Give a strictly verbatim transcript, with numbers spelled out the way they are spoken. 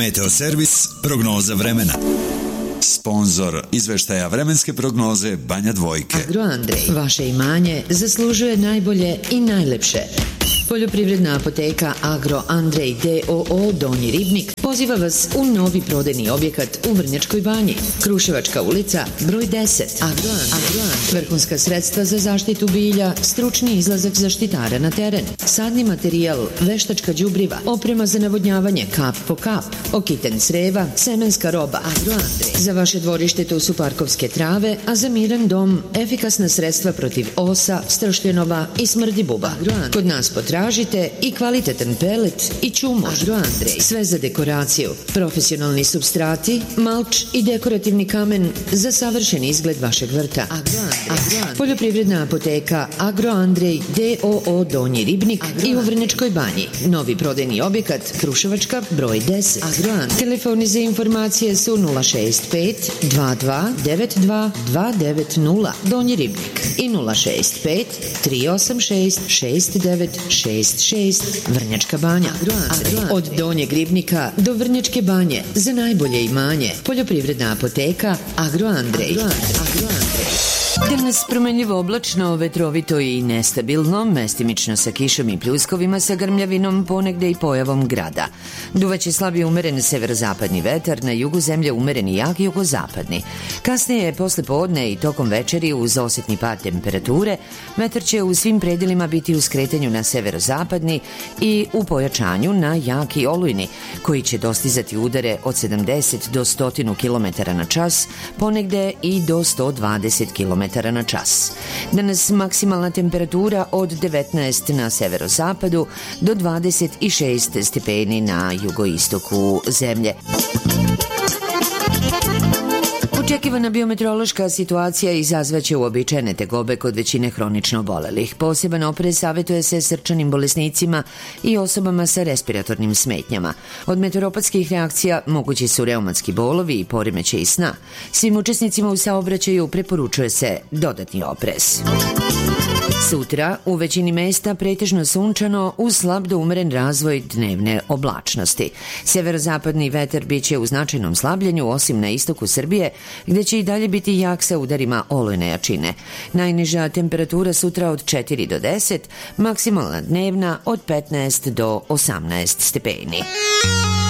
Meteoservis prognoza vremena. Sponzor izveštaja vremenske prognoze Banja Dvojke. Agroandrej, vaše imanje zaslužuje najbolje i najlepše. Poljoprivredna apoteka Agroandrej d o o Donji Ribnik poziva vas u novi prodajni objekat u Vrnjačkoj Banji. Kruševačka ulica, broj deset. Agroandrej. Vrhunska sredstva za zaštitu bilja, stručni izlazak zaštitara na teren, sadni materijal, veštačka đubriva, oprema za navodnjavanje kap po kap, okiten creva, semenska roba. Agroandrej. Za vaše dvorište tu su parkovske trave, a za miran dom efikasna sredstva protiv osa, stršljenova i smrdi buba. Agroandrej. Kod nas potražite Tražite i kvalitetan pelet i čumo. Agroandrej. Sve za dekoraciju. Profesionalni supstrati, malč i dekorativni kamen za savršen izgled vašeg vrta. Agroandrej. Poljoprivredna apoteka Agroandrej d o o Donji Ribnik i u Vrnjačkoj Banji. Novi prodajni objekat Kruševačka, broj deset. Agroandrej. Telefoni za informacije su nula šest pet dva dva devet dva dva devet nula Donji Ribnik i nula šest pet tri osam šest šest devet šest šest Vrnjačka Banja. Od Donjeg Ribnika do Vrnjačke Banje za najbolje imanje. Poljoprivredna apoteka Agroandrej. Danas promenljivo oblačno, vetrovito i nestabilno, mestimično sa kišom i pljuskovima, sa grmljavinom, ponegde i pojavom grada. Duvaće slabije umeren severozapadni vetar, na jugu zemlje umeren i jak jugozapadni. Kasnije, posle podne i tokom večeri, uz osetni pad temperature, vetar će u svim predelima biti u skretanju na severozapadni i u pojačanju na jaki olujni, koji će dostizati udare od sedamdeset do sto kilometara na čas, ponegde i do sto dvadeset kilometara na čas. Danas maksimalna temperatura od devetnaest na severozapadu do dvadeset šest stepeni na jugoistoku zemlje. Očekivana biometeorološka situacija izazvaće uobičajene tegobe kod većine hronično obolelih. Poseban oprez savjetuje se srčanim bolesnicima i osobama sa respiratornim smetnjama. Od meteoropatskih reakcija mogući su reumatski bolovi i poremećaji sna. Svim učesnicima u saobraćaju preporučuje se dodatni oprez. Sutra u većini mesta pretežno sunčano uz slab do umeren razvoj dnevne oblačnosti. Severozapadni vetar biće u značajnom slabljenju osim na istoku Srbije, gde će i dalje biti jak sa udarima olujne jačine. Najniža temperatura sutra od četiri do deset, maksimalna dnevna od petnaest do osamnaest stepeni.